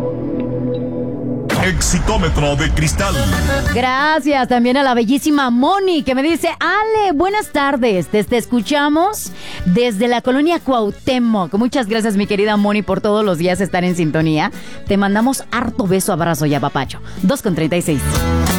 Exitómetro de cristal. Gracias también a la bellísima Moni, que me dice: Ale, buenas tardes, te escuchamos desde la colonia Cuauhtémoc. Muchas gracias, mi querida Moni, por todos los días estar en sintonía. Te mandamos harto beso, abrazo y apapacho. 2:36.